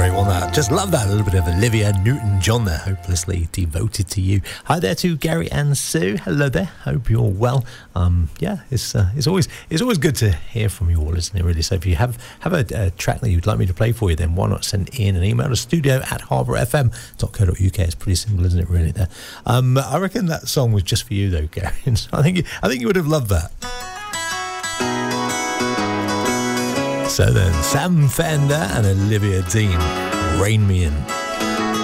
great one, that. Just love that. A little bit of Olivia Newton-John there. Hopelessly Devoted to You. Hi there to Gary and Sue. Hello there. Hope you're well. It's always good to hear from you all, isn't it, really? So if you have a track that you'd like me to play for you, then why not send in an email to studio@harbourfm.co.uk. It's pretty simple, isn't it, really, there? I reckon that song was just for you, though, Gary. I think you would have loved that. So then, Sam Fender and Olivia Dean, Rain Me In.